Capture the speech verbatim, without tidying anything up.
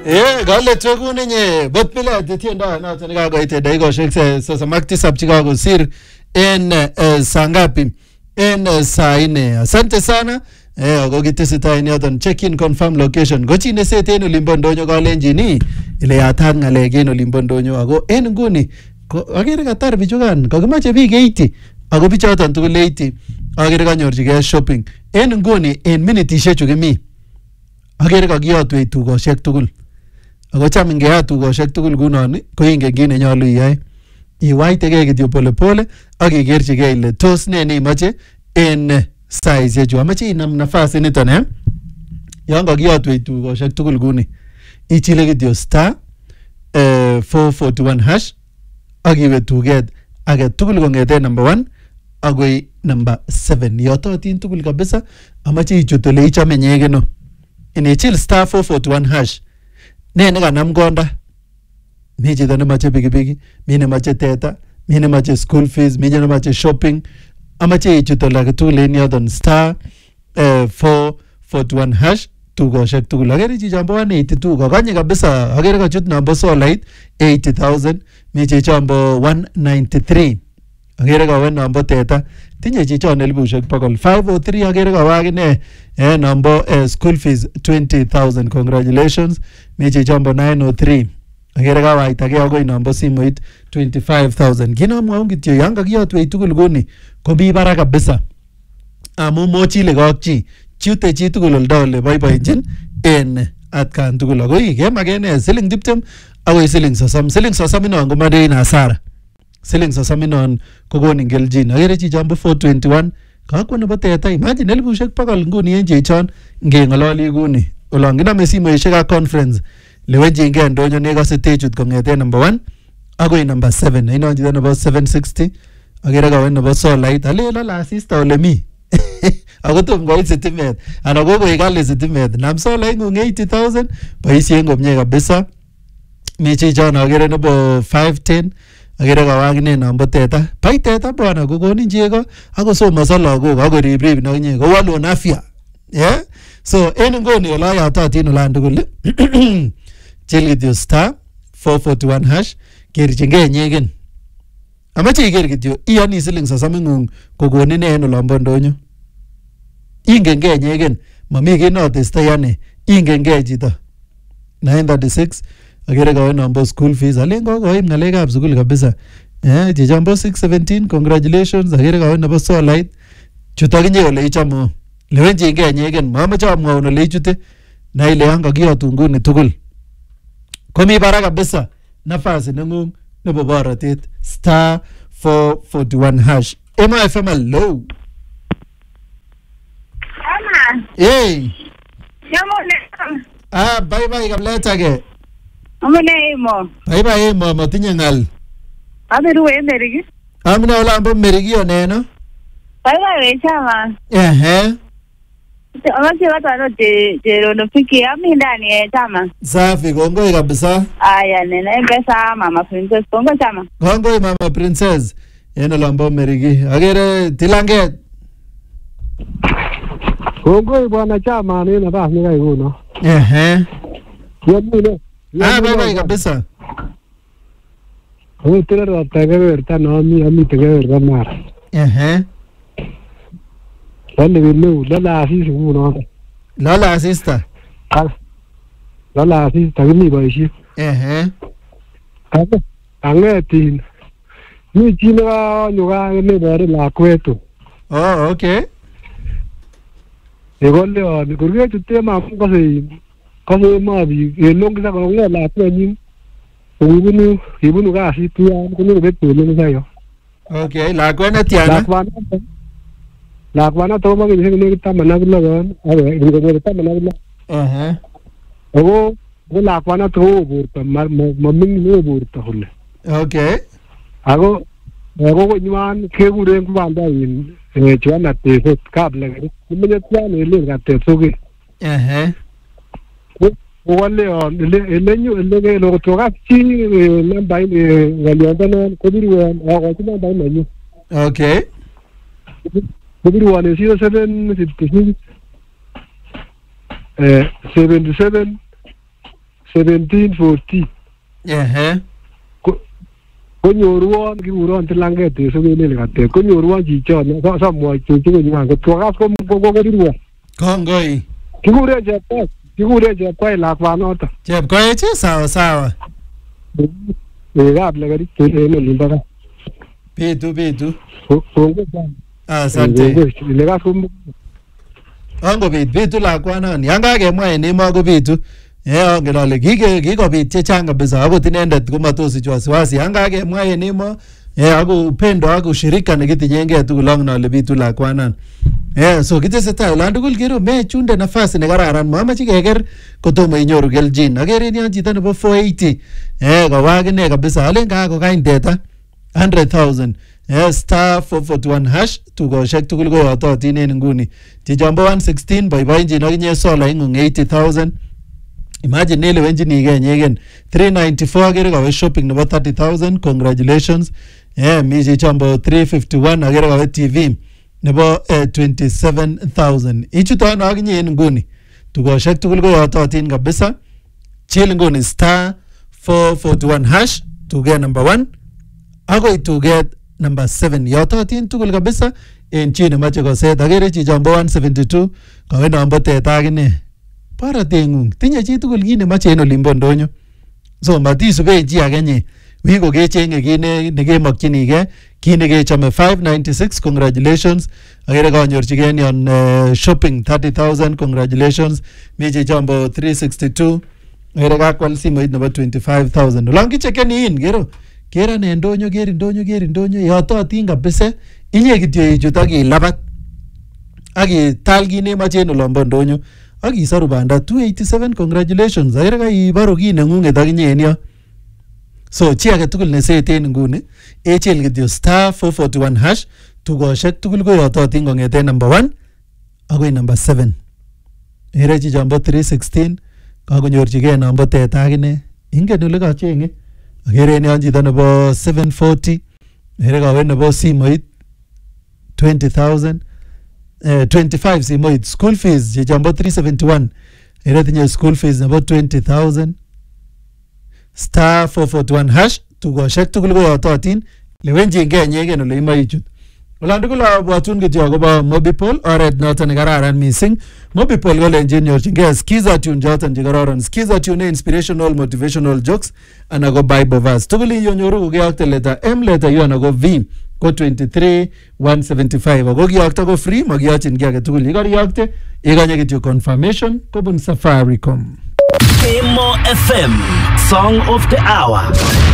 Eh, gale tukuni nye bot pila titienda na taniga goite daigo shekse sasa makti sab Chicago sir en uh, sangapi en uh, saa ine. Asante sana. Eh, agogite sita ini oton check in confirm location. Gochi nesete eno limbondonyo galenji ni ile yatan ngalege eno limbondonyo ago en nguni agere katar bichugan kagimache biik eighty ago bichoton tugul eighty agere kanyorchigei shopping en nguni en minitishek chu kimi agere kakiyotwech tugoshek tugul ago cham ingeyat tugoshek tugul kunon ko ingen kit nenyolu iyai iwaitegei kityo pole pole ak igerchigei ile tos ne neimache en saisiek chu amache inam nafasi niton eh yon kakiyotwech tugoshek tugul kuni ichile kityo star uh, four forty-one hash ak iwe tuget age tugul kong'eten number one agoi number seven yototin tugul kabisa amache ichut ole ichome nyegeno inichil star four forty-one hash ne nekanam konda mi chito nemache pikipiki mi nemache teta mi nemache school fees mi nemache shopping amache ichut ole age tugul en yoton star uh, four forty-one hash tugoshek tugul agere chichambo one eighty-two kakanye kabisa agere kachut nambo solait eighty thousand mi chichambo one ninety-three agere kawe nambo teta tinye chichon elibushek pokol five oh three agere kawe akine eh nambo eh, school fees twenty thousand congratulations mi chichambo nine oh three agere kawaitake agoi nambo simoit twenty-five thousand kinomwaun kityo yan kakiyotwech tugul kuni komi barak kabisa amu mochile kakchi chute chi tugul oldo ole boiboichin en atkan tugul agoi kemakene siling tiptem agoi siling sosom siling sosom inon komadei hasara siling sosom inon kokonin kelchin agere chichambo four twenty-one kakwa nebo teta imagine elibushek pokol nguni en chichon ngeng'ololi kuni olon kinome simoishek ak conference lewenjingei ndonyo nekose techut kong'eten number one agoi number seven inon chito nebo seven sixty agere kawe nebo solait alelole asista ole mi ako tom koit sitimet ana kokoik kali sitimet nam solait ng'ung eighty thousand boisien komie kabisa mi chichon agere nebo five ten agere kawakine nambo teta bai teta bwana kokonin chego akosomoso lagok akoribrib nakinye kowalun afya yeah so en nguni ole ayototin olan tugul chil kityo star four forty-one hash kerchingei nyegen amache iker kityo iyoni siling sosom ng'ung kokonin en olombo ndonyo ingengei nyegen mami kit notestoi ane ingengei chito nine thirty-six agere kawe nambo school fees alen kokoim ng'alekab sukul kabisa eh chichambo six seventeen congratulations agere kawe nebo solait chutokinye ole ichamo lewenjingei nyegen mamache amwaun ole ichute na ile yan kakiyotun nguni tugul komi barak kabisa nafasi neng'ung nebo borotet star four forty-one hash M F M low Ama. Hey. Yamune. Ah, bye bye kableta ke. Amune imo. Bye bye mo matinye ngal. Abiru emerigi. Amina wala ambo merigi oneno. Bye bye chama. Eh eh. Amache watu ano je je rafiki ami ndani eh chama. Safi kongoi kabisa. Aya nene pesa mama princess kongo chama. Kongoi mama princess. Eno lambo merigi. Agere tilanget. Kongoi bwana chama ni na basi ngai kuno. Eh eh. Yamune. Ah bye bye kabisa. Wewe tena utagewerta na ami ami tegewerta mara. Eh eh. Lale vile lala asisi kuno. Lala asista. Lala asisi tagimi boishi. Eh eh. Kabe angetin. Ni china nyuga ne bare la kwetu. Oh okay. Egole on kurge tutte ma ko se ko se ma bi elong sa ko la twenyin. Ubunu ibunu ga si tia ko ni betu le sa yo. Okay, la kwena tiana. La kwana. La kwana to ma ni ni ta mana la gon. Ave ni ko ta mana la. Eh eh. Ogo ko la kwana to burta ma ma min ni burta holle. Okay. Ago ago ko nyuan ke gure ko banda yin e chwana te ko kabla ni me ya ne le ga te so ke. Eh eh. Wale on le le nyu le ke lo to ga chi na bai le ga le ko biru wa ko na bai me. Okay. Ko biru wa ne zero seven fifty-six eh seventy-seven seventeen forty. Ehe. Konyorwon kikuron tilanget en sokenet nekatet konyorwon chichon samwochi chukunywan kot kokas kokorirwon. Kongoi. Kikuren Chepkoech, kikuren Chepkoech lakwanoton. Chepkoech sawa sawa. Eh kap lekerit en olimbo kaa. Bitu bitu. Kongoi sana. Asante. Lekas ko Angobit bitu lakwanon yan kakemwa en emo ko bitu. Eh angen ale kike kikobit chechang kabisa akot inendet komatosich wasiwasi yan kakemwa en emo eh ako upendo ako ushirika nekitinyengei tugul angen ale bitu lakwanon. Eh so kitesetai olan tugul kero mechunde nafasi nekararan mamache keker kotomo inyoru keljin. Akere yon chito nebo four eighty eh kawa akine kabisa alen kakokany teta one hundred thousand. Eh star four forty-one hash tukoshek tugul koyototin en nguni. Chichombo one sixteen boiboenjin akinye sola ing'ung eighty thousand. Imagine nelewenjinigei nyegen three ninety-four akere kawe shopping nebo thirty thousand. Congratulations. Eh mi chichombo three fifty-one akere kawe T V nebo eh, twenty-seven thousand. Ichuton akinye en nguni. Tukoshek tugul koyototin kabisa. Chill nguni star four forty-one hash tuge number one. Akoi tuget number seven. Yototin tugul kabisa en chi nemache koset. Akere chichombo one seventy-two kawe nombo teta akine. Parateng'ung tinye chi tugul kit nemache en olimbo ndonyo. So matisuben chi akenye. Wi kokechenge kit nekemokchinigei, kit nekechome five ninety-six. Congratulations. Akere kanyorchigei yon uh, shopping thirty thousand. Congratulations. Mi chichombo three sixty-two. Akere kakwal simoit nebo twenty-five thousand. Olon kichekeni in kero keran en ndonyo ker ndonyo ker ndonyo yototin kabisa. Inye kityo ichut akilabat akital kit nemache en olombo ndonyo akisoru banda two eighty-seven. Congratulations. Akere kaiboru kit neng'ung'et akinye en yo. So chi age tugul neseten nguni echel kityo star four forty-one hash tukoshek tugul koyototin kong'eten number one akoi number seven. Akere chichombo three sixteen kakonyorchigei nombo teta akine. Ingen ole kacheng'e. Akere en yon chito nebo seven forty. Akere kawe nebo simoit twenty thousand. Uh, twenty-five simoit. School fees chichombo three seventy-one. Akere tinye school fees nebo twenty thousand. Star four forty-one hash tukoshek tugul koyototin lewenjingei nyegen ole imoe ichut. Olan tugul abwatun kityo akobo Mobipol, oret noton nekararan mising. Mobipol kolenjin nyorchingei skiza tune choton chekororon. Skiza tune inspirational motivational jokes anan ko Bible verse. Tugul inyoru kokeyokte letter M, letter U anan ko V ko twenty-three one seventy-five. Ako kiyokto ko free, makiyochin kiy age tugul. Ikoriyokte ikanye kityo confirmation kobun Safaricom. Emo F M Song of the Hour.